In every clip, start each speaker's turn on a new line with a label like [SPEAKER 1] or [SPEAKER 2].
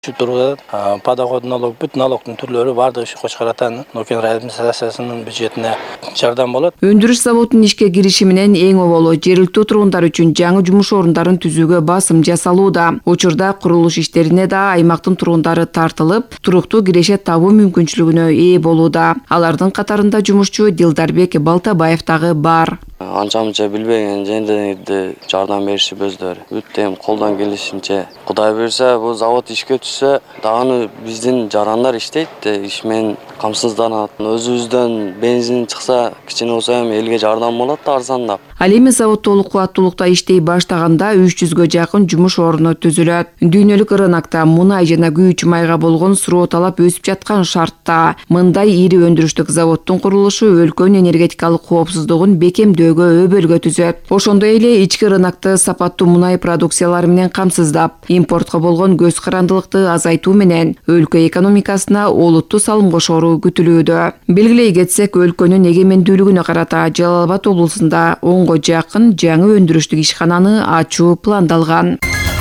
[SPEAKER 1] Şu turda pedagog налог, bütün налогтың түрлері барды şu Қошқарatan Нұркен администрациясының бюджетіне жардам болады.
[SPEAKER 2] Өндіріш заводының ишке кириши менен эң оболу жергиликтүү тургундар үчүн жаңы жумуш орундарын түзүүгө басым жасалууда. Учурда курулуш иштерине да аймактын тургундары тартылып, туруктуу киреше табуу мүмкүнчүлүгүнө ээ болууда. Алардын катарында жумушчу Дилдарбек Балтабаев дагы бар.
[SPEAKER 3] Анча-мынча билбеген жендерди жардам беришибиздер. Бүттем колдон келишинче. Кудай берсе, бул завод ишке түшсө, дагы биздин жарандар иштейт, ишмен камсызданат. Өзүбүздөн бензин чыкса, кичине болсо эми элге жардам болот да арзандап.
[SPEAKER 2] Ал эми завод толук кубаттуулукта иштей баштаганда 300гө жакын жумуш орну түзүлөт. Дүйнөлүк рынокто мунай жана күйүүчү майга болгон суроо талап өсүп жаткан шартта мындай ири өндүрүштүк заводдун курулушу өлкөнүн энергетикалык коопсуздугун бекемдөөгө өбөлгө түзөт. Ошондой эле ички рынокто сапаттуу мунай продукциялары менен камсыздап, импортко болгон көз карандылыкты азайтуу менен өлкө экономикасына олуттуу салым кошору күтүлүүдө. Белгилей кетсек, өлкөнүн эгемендүүлүгүнө карата Жалал Абад облусунда 10го жакын жаңы өндүрүштүк ишкананы ачуу пландалган.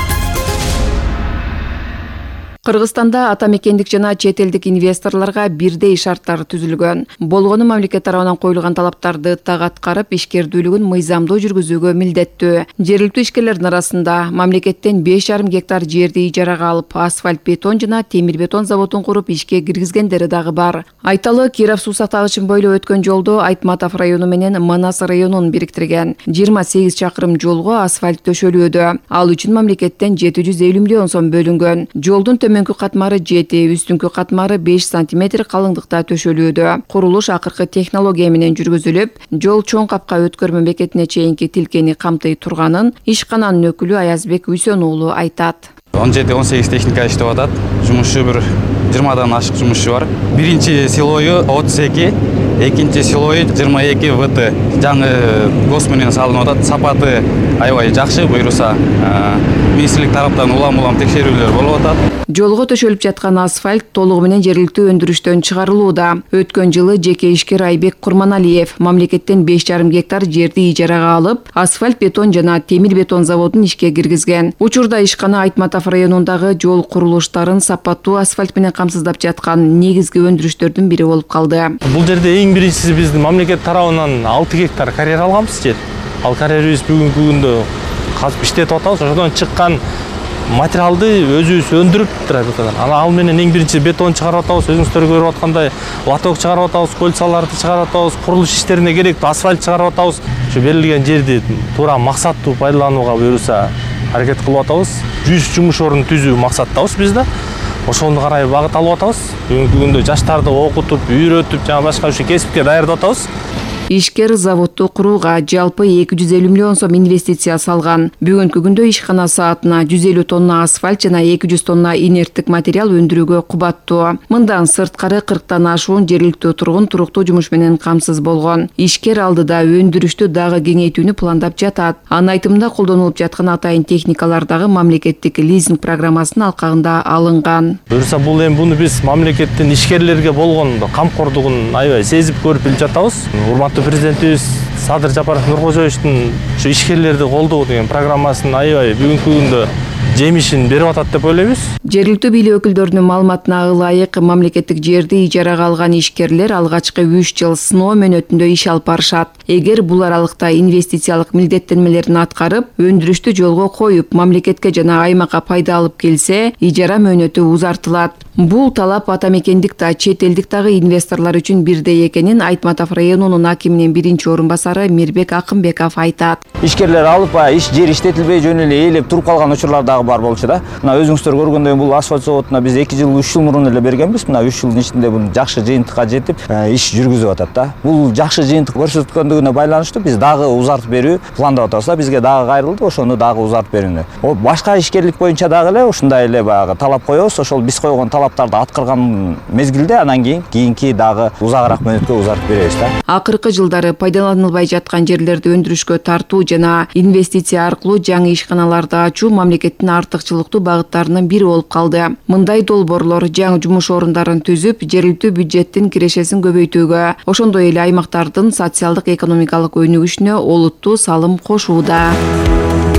[SPEAKER 2] Кыргызстанда ата мекендик жана чет элдик инвесторлорго бирдей шарттар түзүлгөн. Болгону мамлекет тарабынан коюлган талаптарды так аткарып, ишкердүүлүгүн мыйзамдуу жүргүзүүгө милдеттүү. Жергиликтүү ишкерлердин арасында мамлекеттен 5,5 гектар жерди ижарага алып, асфальт бетон жана темир бетон заводун куруп ишке киргизгендери дагы бар. Айталы, Киров суу сактагычын бойлой өткөн жолдо Айтматов району менен Манас районун бириктирген 28 чакырым жолго асфальт төшөлүүдө. Ал үчүн мамлекеттен 750 миллион сом бөлүнгөн. Жолдун төмөнкү катмары 7, үстүңкү катмары 5 см калыңдыкта төшөлүүдө. Курулуш акыркы технология менен жүргүзүлүп, жол чоң капка өткөрмө бекетине чейинки тилкени камтый турганын ишкананын өкүлү Аязбек Үйсөн уулу айтат.
[SPEAKER 4] 17-18 техника иштеп атат. Жумушчу бир 20дан ашык жумушчу бар. Биринчи силою 32, экинчи силою 22 ВТ. Жаңы гос менен салынып атат. Сапаты аябай жакшы, буйруса министрлик тараптан улам текшерүүлөр болуп атат.
[SPEAKER 2] Жолго төшөлүп жаткан асфальт толугу менен жергиликтүү өндүрүштөн чыгарылууда. Өткөн жылы жеке ишкер Айбек Курманалиев мамлекеттен 5,5 гектар жерди ижарага алып, асфальт бетон жана темир бетон заводун ишке киргизген. Учурда ишкана Айтматов районундагы жол курулуштарын сапаттуу асфальт менен камсыздап жаткан негизги өндүрүштөрдүн бири болуп калды.
[SPEAKER 5] Бул жерде эң биринчиси биздин мамлекет тарабынан 6 гектар карьер алганбыз жер. Ал карьерибиз бүгүнкү күндө казып иштетип атабыз. Ошодон чыккан материалды өзүбүз өндүрүп турабыз. Ал менен эң биринчи бетон чыгарып атабыз, өзүңүздөр көрүп аткандай лоток чыгарып атабыз, кольцаларды чыгарып атабыз, курулуш иштерине керектүү асфальт чыгарып атабыз. Ушу берилген жерди туура максаттуу пайдаланууга буюрса аракет кылып атабыз. 100 жумуш орун түзүү максаттабыз биз да. Ошону карай багыт алып атабыз. Бүгүнкү күндө жаштарды окутуп, үйрөтүп, жана башка ушу кесипке даярдап атабыз.
[SPEAKER 2] Ишкер заводду курууга жалпы 250 миллион сом инвестиция салган. Бүгүнкү күндө ишкана саатына 150 тонна асфальт жана 200 тонна инерттик материал өндүрүүгө кубаттуу. Мындан сырткары 40тан ашуун жергиликтүү тургун туруктуу жумуш менен камсыз болгон. Ишкер алдыда өндүрүштү дагы кеңейтүүнү пландап жатат. Анын айтымында колдонулуп жаткан атайын техникалар дагы мамлекеттик лизинг программасынын алкагында алынган.
[SPEAKER 5] Буюрса бул эми буну биз мамлекеттин ишкерлерге болгон камкордугун аябай сезип көрүп билип жатабыз. Урматтуу президентибиз Садыр Жапаров Нуркожоевичтин ушу ишкерлерди колдоо деген программасынын аябай бүгүнкү күндө жемишин берип атат деп ойлойбуз.
[SPEAKER 2] Жергиликтүү бийлик өкүлдөрүнүн маалыматына ылайык, мамлекеттик жерди ижарага алган ишкерлер алгачкы 3 жыл сыноо мөөнөтүндө иш алып барышат. Эгер бул аралыкта инвестициялык милдеттенмелерин аткарып, өндүрүштү жолго коюп, мамлекетке жана аймакка пайда алып келсе, ижара мөөнөтү узартылат. Бул талап ата мекендик да, чет элдик дагы инвесторлор үчүн бирдей экенин Айтматов районунун акиминин биринчи орун басары Мирбек Акымбеков айтат.
[SPEAKER 6] Ишкерлер алып, жер иштетилбей жөн эле ээлеп туруп калган учурлар дагы бар болчу да. Мына өзүңүздөр көргөндөй бул асфальт заводуна биз 2 жыл, 3 жыл мурун эле бергенбиз. Мына 3 жылдын ичинде бул жакшы жыйынтыкка жетип, иш жүргүзүп атат да. Бул жакшы жыйынтык көрсөткөндүгүнө байланыштуу биз дагы узартып берүү пландап атабыз да. Бизге дагы кайрылды, ошону дагы узартып берүүнү. Башка ишкерлик боюнча дагы эле ушундай эле баягы талап коебуз. Ошол биз койгон талаптарды аткарган мезгилде анан кийинки дагы узагыраак мөөнөткө узартып беребиз да.
[SPEAKER 2] Акыркы жылдары пайдаланылбай жаткан жерлерди өндүрүшкө тартуу жана инвестиция аркылуу жаңы ишканаларды ачуу мамлекеттин артыкчылыктуу багыттарынын бири болуп калды. Мындай долбоорлор жаңы жумуш орундарын түзүп, жергиликтүү бюджеттин кирешесин көбөйтүүгө, ошондой эле аймактардын социалдык экономикалык өнүгүшүнө олуттуу салым кошууда.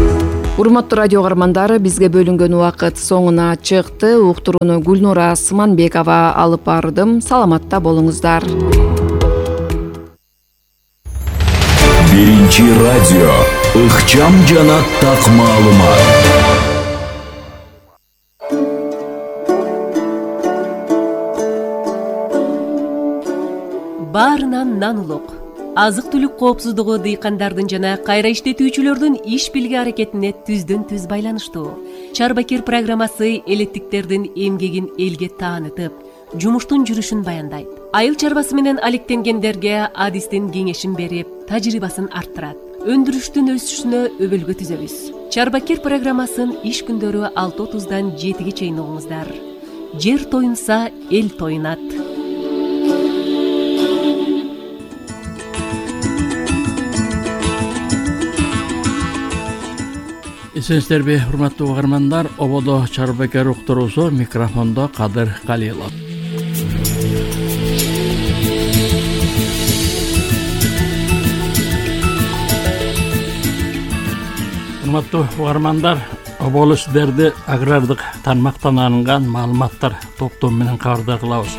[SPEAKER 2] Урматтуу радио каармандар, бизге бөлүнгөн убакыт соңуна чыкты. Уктурууну Гүлнура Сыманбекова алып бардым. Саламатта болуңуздар.
[SPEAKER 7] Биринчи радио. Ыкчам жана так маалымат.
[SPEAKER 8] Баарынан нан улук. Азык-түлүк коопсуздугу дыйкандардын жана кайра иштетүүчүлөрдүн иш билги аракетине түздөн түз байланыштуу. Чарбакер программасы элеттиктердин эмгегин элге таанытып, жумуштун жүрүшүн баяндайт. Айыл чарбасы менен алектенгендерге адистин кеңешин берип, тажрыйбасын арттырат. Өндүрүштүн өсүшүнө өбөлгө түзөбүз. Чарбакер программасын иш күндөрү 6:30-дан 7-ге чейин угуңуздар. Жер тоюнса, эл тоюнат.
[SPEAKER 9] Эсенсиздерби, урматтуу угармандар, ободо Чарбакер уктуруусу, микрофондо Кадыр Калилов. Урматтуу угармандар, оболу сиздерди агрардык тармактан алынган маалыматтар топтому менен кабардар кылабыз.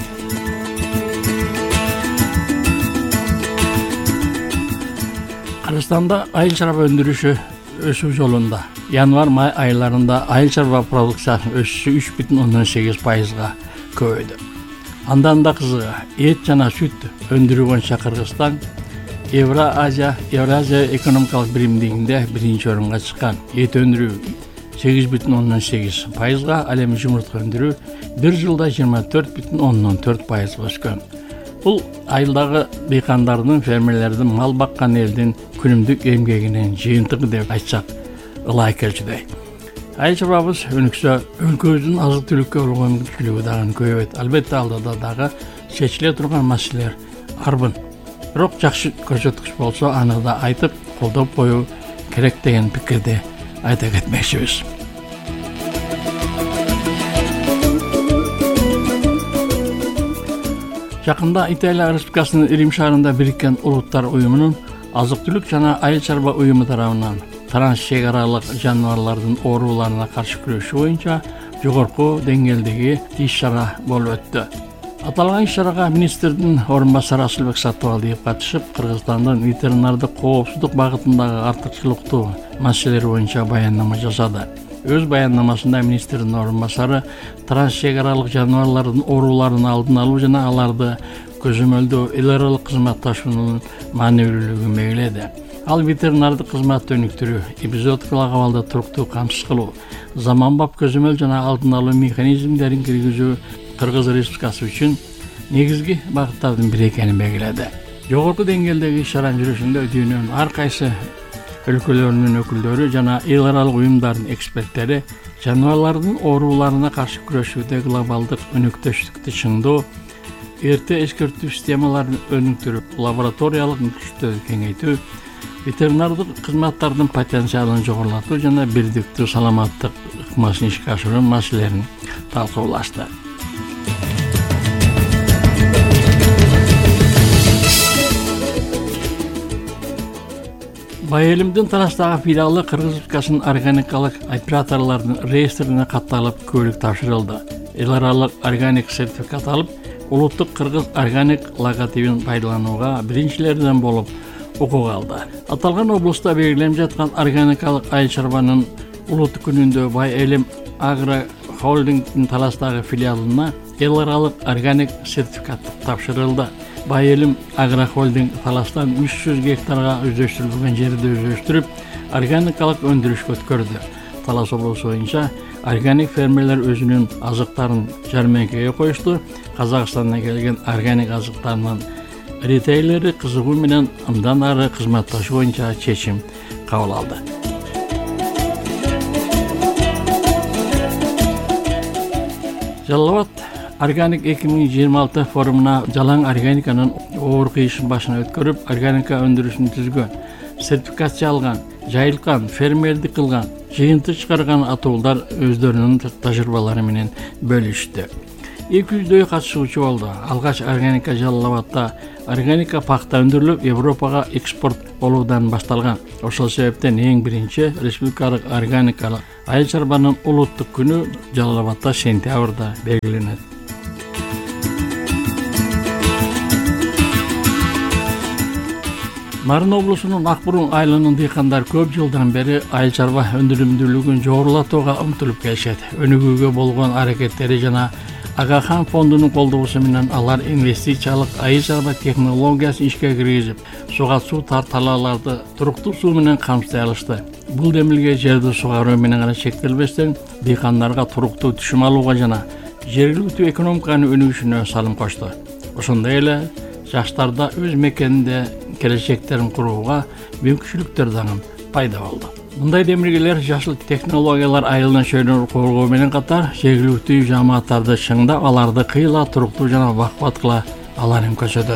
[SPEAKER 9] Кыргызстанда айыл чарба өндүрүшү өсүү жолунда. Январь-май айларында айыл чарба продукциясынын өсүшү 3,8%га көбөйдү. Андан да кызыгы, эт жана сүт өндүрүү боюнча Кыргызстан Евразия экономикалык биримдигинде биринчи орунга чыккан. Эт өндүрүү 8,8%га, ал эми жумуртка өндүрүү бир жылда 24,4%га өскөн. Бул айылдагы дыйкандардын, фермерлердин, мал баккан элдин күнүмдүк эмгегинин жыйынтыгы деп айтсак ылайык келчүдөй. Айыл чарбабыз өнүксө, өлкөбүздүн азык-түлүккө болгон мүмкүнчүлүгү дагы көбөйөт. Албетте алда дагы чечиле турган маселелер арбын. Бирок жакшы көрсөткүч болсо, аны да айтып, колдоп коюу керек деген пикирди айта кетмекчибиз. Жакында Италия Республикасынын Рим шаарында Бириккен Улуттар уюмунун азык-түлүк жана айыл чарба уюму тарабынан трансшегаралык жаныбарлардын ооруларына каршы күрөшүү боюнча жогорку деңгээлдеги иш-чара болуп өттү. Аталган иш-чарага министрдин орун басары Асылбек Сатыбалдиев катышып, Кыргызстандын ветеринардык коопсуздук багытындагы артыкчылыктуу маселелер боюнча баяндама жасады. Өз баяндамасында министрдин орун басары трансшегаралык жаныбарлардын ооруларын алдын алуу жана аларды көзөмөлдөө эл аралык кызматташуунун маанилүүлүгүн белгиледи. Ал ветеринардык кызматты өнүктүрүү, эпизодикалык абалда туруктуу камсыз кылуу, заманбап көзөмөл жана алдын алуу механизмдерин киргизүү Кыргыз Республикасы үчүн негизги багыттардын бири экенин белгиледи. Жогорку деңгээлдеги иш-чаранын жүрүшүндө дүйнөнүн ар кайсы өлкөлөрүнүн өкүлдөрү жана эл аралык уюмдардын эксперттери жаныбарлардын ооруларына каршы күрөшүүдө глобалдык өнөктөштүктү чыңдоо, эрте эскертүү системаларын өнүктүрүп, лабораториялык мүмкүнчүлүктөрдү кеңейтүү, ветеринардык кызматтардын потенциалын жогорулатуу жана бирдиктүү саламаттык ыкмасын ишке ашыруу маселелерин талкуулашты. Байелимдин Тарастагы филиалы Кыргыз Республикасынын органикалык операторлордун реестрине катталып, көөлүк тапшырылды. Эл аралык органик сертификат алып, улуттук кыргыз органик логотипин пайдаланууга биринчилерден болуп укук алды. Аталган облустта белгиленип жаткан органикалык айыл чарбанын улуттук күнүндө Байелим Агро Холдингдин Тарастагы филиалына эл аралык органик сертификат тапшырылды. Байелим Агро Холдинг Таластан 300 гектарга өздөштүрүлгөн жерди өздөштүрүп, органикалык өндүрүшкө өткөрдү. Талас облусу боюнча органик фермерлер өзүнүн азыктарын жармеңкеге коюшту. Казакстандан келген органик азыктарынын ритейлери кызыгуу менен андан ары кызматташуу боюнча чечим кабыл алды. Жалал Абад Органик 2026 форумуна жалаң органиканын оор кыйышын башына өткөрүп, органика өндүрүшүн түзгөн, сертификация алган, жайылткан, фермердик кылган, жыйынтык чыгарган атуулдар өздөрүнүн тажрыйбалары менен бөлүштү. 200дөй катышуучу болду. Алгач органика Жалал Абадта органика пахта өндүрүлүп, Европага экспорт болуудан башталган. Ошол себептен эң биринчи республикалык органикалык айыл чарбанын улуттук күнү Жалал Абадта сентябрда белгиленет. Нарын облусунун Акбурун айылынын дыйкандар көп жылдан бери айыл чарба өндүрүмдүүлүгүн жогорулатууга умтулуп келишет. Өнүгүүгө болгон аракеттери жана Агахан фондунун колдоосу менен алар инвестициялык айыл чарба технологиясын ишке киргизип, суга суу талааларды туруктуу суу менен камсыздай алышты. Бул демилге жерди сугаруу менен гана чектелбестен, дыйкандарга туруктуу түшүм алууга жана жергиликтүү экономиканын өнүгүшүнө салым кошту. Ошондой эле жаштарда өз мекенинде келечектерин курууга мүмкүнчүлүктөр дагы пайда болду. Мындай демилгелер жашыл технологиялар айылын шөйнө коргоо менен катар жергиликтүү жамааттарды чыңдап, аларды кыйла туруктуу жана бакбат кыла аларын көрсөтөт.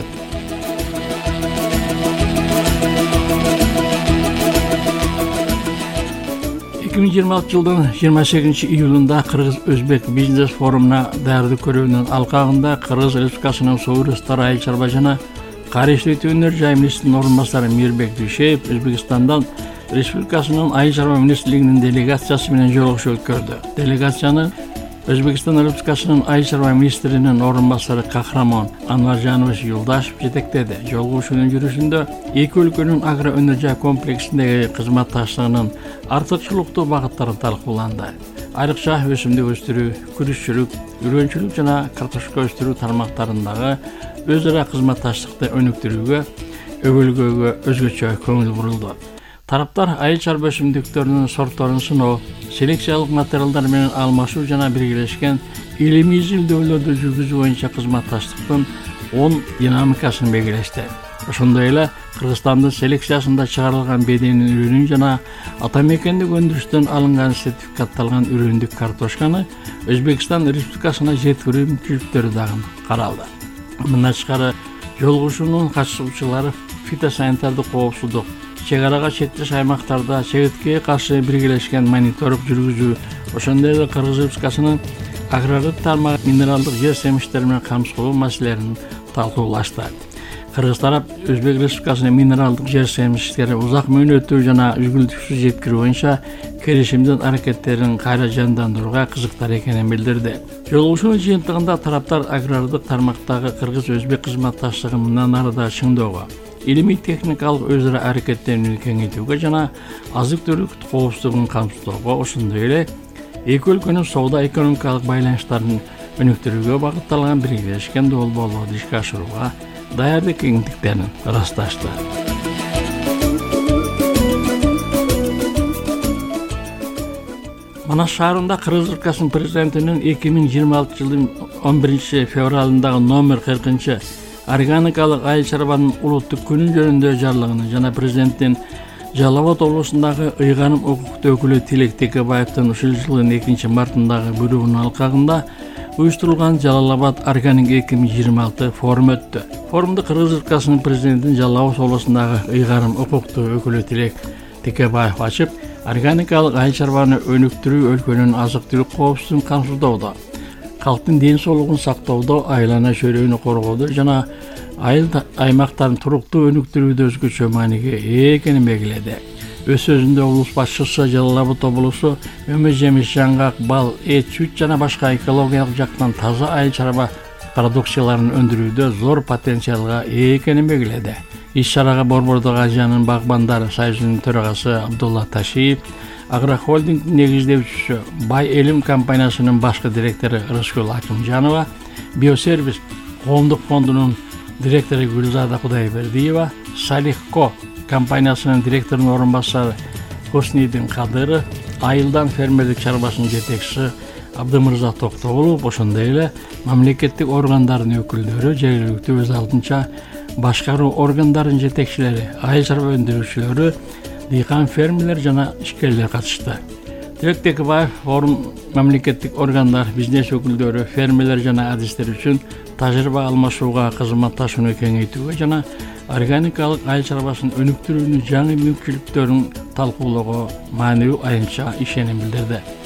[SPEAKER 9] жылдын 28 июлунда Кыргыз-Өзбек бизнес форумуна даярдык көрүүнүн алкагында Кыргыз Республикасынын суу ресурстары айыл чарба жана кар иштетүү өнөр жай министринин орун басары Мирбек Дүйшеев Өзбекстандан Республикасынын айыл чарба министрлигинин делегациясы менен жолугушуу өткөрдү. Делегацияны Өзбекстан Республикасынын айыл чарба министринин орун басары Кахрамон Анваржанович Юлдашев жетектеди. Жолугушуунун жүрүшүндө эки өлкөнүн агро өнөр жай комплексиндеги кызматташтыгынын артыкчылыктуу багыттары талкууланды. Айрыкча өсүмдүк өстүрүү, күрүшчүлүк, үрөнчүлүк жана картошка өстүрүү тармактарындагы өз ара кызматташтыкты өнүктүрүүгө, өбөлгөөгө өзгөчө көңүл бурулду. Тараптар айыл чарба өсүмдүктөрүнүн сортторун сыноо, селекциялык материалдар менен алмашуу жана биргелешкен илимий изилдөөлөрдү жүргүзүү боюнча кызматташтыктын оң динамикасын белгилешти. Ошондой эле Кыргызстандын селекциясында чыгарылган беденин үрүнүн жана ата мекендик өндүрүштөн алынган сертификатталган үрүндүк картошканы Өзбекстан Республикасына жеткирүү мүмкүнчүлүктөрү дагы каралды. Мындан тышкары жолугушуунун катышуучулары фитосанитардык коопсуздук, чек арага чектеш аймактарда чегиткеге каршы биргелешкен мониторинг жүргүзүү, ошондой эле Кыргыз Республикасынын агрардык тармак минералдык жер семиштери менен камсыздоо маселелерин талкуулашты. Кыргыз тарап Өзбек Республикасынын минералдык жер семиштери узак мөөнөттүү жана үзгүлтүксүз жеткирүү боюнча келишимдин аракеттерин кайра жандандырууга кызыктар экенин билдирди. Жолугушуунун жыйынтыгында тараптар агрардык тармактагы Кыргыз-Өзбек кызматташтыгын мындан арыда чыңдоого, илимий техникалык өз ара аракеттерин кеңейтүүгө жана азык-түлүк коопсуздугун камсыздоого, ошондой эле эки өлкөнүн соода экономикалык байланыштарын өнүктүрүүгө багытталган биргелешкен долбоорлорду ишке ашырууга даярдык кеңиндиктерин ырасташты. Манас шаарында Кыргыз Республикасынын президентинин 2026 жылдын 11 февралындагы номер 40 органикалык айыл чарбанын улуттук күнү жөнүндө жарлыгынын жана президенттин Жалал Абад облусундагы ыйгарым укуктуу өкүлү Тилек Текебаевдин ушул жылдын 2 мартындагы буйругунун алкагында уюштурулган Жалал Абад органик 2026 форум өттү. Форумду Кыргыз Республикасынын президентин Жалал Абад облусундагы ыйгарым укуктуу өкүлү Тилек Текебаев ачып, органикалык айыл чарбаны өнүктүрүү өлкөнүн азык-түлүк коопсуздугун камсыздоодо, калктын ден соолугун сактоодо, айлана чөйрөгүнү коргоодо жана айыл аймактарын туруктуу өнүктүрүүдө өзгөчө мааниге ээ экенин белгиледи. Өз сөзүндө облус башчысы Жалал Абад облусу өмө жемиш, жаңгак, бал, эт, сүт жана башка экологиялык жактан таза айыл чарба продукцияларын өндүрүүдө зор потенциалга ээ экенин белгиледи. Иш-чарага Борбордогу Азиянын багбандары союзунун төрагасы Абдулла Ташиев, Агрохолдинг негиздөөчүсү Бай Элим компаниясынын башкы директору Рыскүл Акимжанова, Биосервис коомдук фондунун директору Гүлзада Кудайбердиева, Салихко компаниясынын директорунун орун басары Коснидин Кадыров, Айылдан фермерлик чарбасынын жетекчиси Абдымырза Токтогулов, ошондой эле мамлекеттик органдардын өкүлдөрү, жергиликтүү өз алдынча башкаруу органдарынын жетекчилери, айыл чарба өндүрүүчүлөрү, дыйкан фермерлер жана ишкерлер катышты. Тилек Текебаев форум мамлекеттик органдар, бизнес өкүлдөрү, фермерлер жана адистер үчүн тажрыйба алмашууга, кызматташууну кеңейтүүгө жана органикалык айыл чарбасын өнүктүрүүнүн жаңы мүмкүнчүлүктөрүн талкуулоого маанилүү аянтча ишеним билдирди.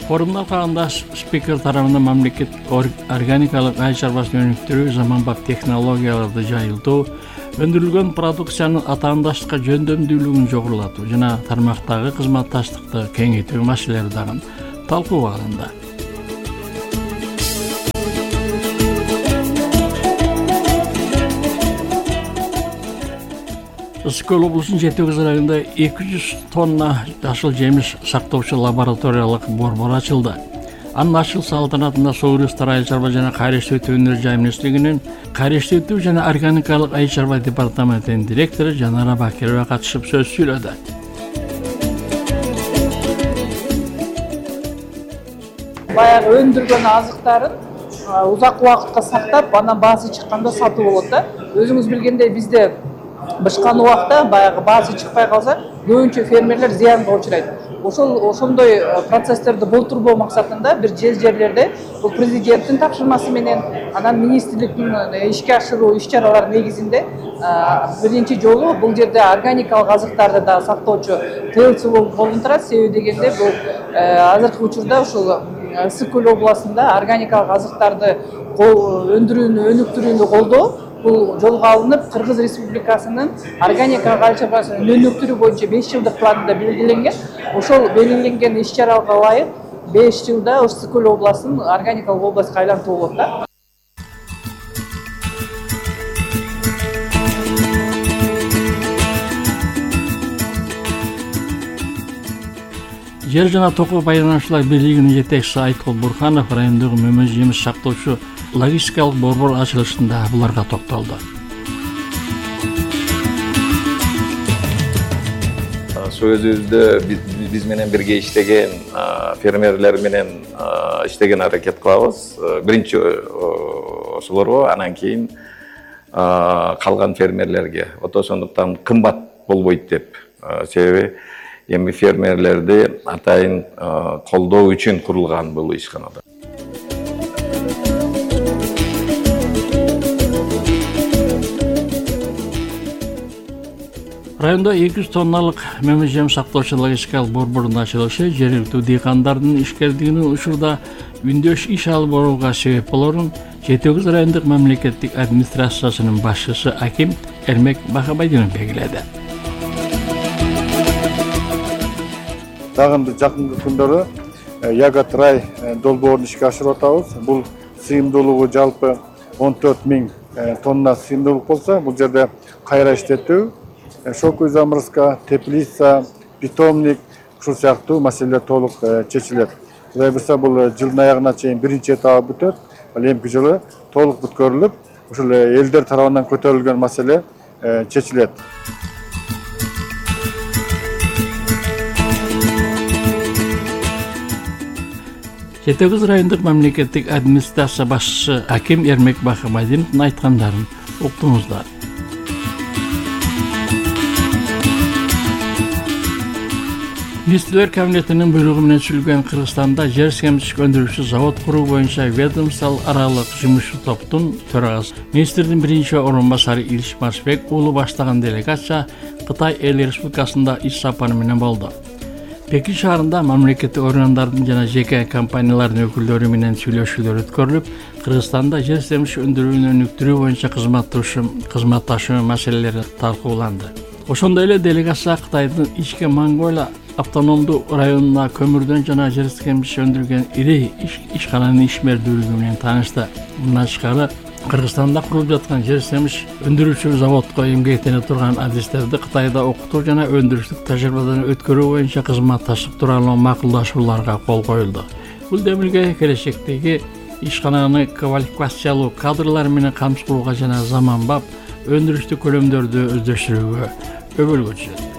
[SPEAKER 9] Forumda алкагында спикер тарабынан мамлекет органикалык айыл чарбасын өнүктүрүү, заманбап технологияларды жайылтуу, өндүрүлгөн продукциянын атаандаштыкка жөндөмдүүлүгүн жогорулатуу жана тармактагы кызматташтыкты кеңейтүү маселелери дагы талкууга алынды. Ысык-Көл облусунун Жети Өгүз районунда 200 тонна жашыл жемиш сактоочу лабораториялык борбор ачылды. Анын ачыл салтанатында Согурустар айыл чарба жана кайра иштетүү өнөр жай министрлигинин кайра иштетүү жана органикалык айыл чарба департаментинин директору Жанара Бакирова катышып сөз сүйлөдү.
[SPEAKER 10] Баягы өндүргөн азыктарын узак убакытка сактап, анан баасы чыкканда сатып болот да. Өзүңүз билгендей бизде бышкан убакта баягы баасы чыкпай калса, көбүнчө фермерлер зыянга учурайт. Ошондой процесстерди болтурбоо максатында бир жерлерде бул президенттин тапшырмасы менен, анан министрликтин ишке ашыруу иш-чаралары негизинде биринчи жолу бул жерде органикалык азыктарды да сактоочу ТЛЦ болуп турат. Себеби дегенде бул азыркы учурда ушул Ысык-Көл областында органикалык азыктарды өндүрүүнү, өнүктүрүүнү колдоо бул жолго алынып, Кыргыз Республикасынын органикалык айыл чарбасын өнүктүрүү боюнча 5 жылдык планында белгиленген. Ошол белгиленген иш-чарага ылайык 5 жылда Ысык-Көл областын органикалык областка айлантуу болот да.
[SPEAKER 9] Жер жана токой байланышуулар бирлигинин жетекчиси Айткул Бурханов райондогу мөмө жемиш сактоочу логистикалык борбор ачылышында буларга токтолду.
[SPEAKER 11] Сөзүбүздө биз менен бирге иштеген фермерлер менен иштеген аракет кылабыз. Биринчи ошолорго, анан кийин калган фермерлерге. Ошондуктан кымбат болбойт деп. Себеби эми фермерлерди атайын колдоо үчүн курулган бул ишканада.
[SPEAKER 9] Районда 200 тонналык мөмө жем сактоочу логистикалык борбордун ачылышы жергиликтүү дыйкандардын ишкерлигинин учурда үндөш иш алып барууга себеп болорун Жети Өгүз райондук мамлекеттик администрациясынын башчысы Аким Эрмек Бахабайдинов белгиледи.
[SPEAKER 12] Дагы жакынкы күндөрү Ягат рай долбоорун ишке ашырып атабыз. Бул сыйымдуулугу жалпы 14.000 тонна сыйымдуулук болсо, бул жерде кайра иштетүү, шоковый заморозка, теплица, питомник, ушул сыяктуу маселелер толук чечилет. Кудай буйрса бул жылдын аягына чейин биринчи этабы бүтөт. Ал эмки жылы толук бүткөрүлүп, ушул элдер тарабынан көтөрүлгөн маселе чечилет.
[SPEAKER 9] Жети Өгүз райондук мамлекеттик администрация башчысы Аким Эрмек Бахабайдиновдун айткандарын уктуңуздар. Министрлер кабинетинин буйругу менен түзүлгөн Кыргызстанда жер семчик өндүрүүчү завод куруу боюнча ведомстволук аралык жумушчу топтун төрагасы министрдин биринчи орун басары Илиш Маршбек уулу баштаган делегация Кытай Эл Республикасында иш сапары менен болду. Пекин шаарында мамлекеттик органдардын жана жеке компаниялардын өкүлдөрү менен сүйлөшүүлөр өткөрүлүп, Кыргызстанда жер семчик өндүрүүнү өнүктүрүү боюнча кызматташуу маселелери талкууланды. Ошондой эле делегация Кытайдын Ичке Монголия автономдуу районуна көмүрдөн жана жер семчик өндүргөн ири ишкананын ишмердүүлүгү менен таанышты. Мындан тышкары Кыргызстанда курулуп жаткан жер семчик өндүрүүчү заводко эмгектене турган адистерди Кытайда окутуу жана өндүрүштүк тажрыйбадан өткөрүү боюнча кызматташтык тууралуу макулдашууларга кол коюлду. Бул демилге келечектеги ишкананы квалификациялуу кадрлар менен камсыз кылууга жана заманбап өндүрүштүк көлөмдөрдү өздөштүрүүгө өбөлгө түзөт.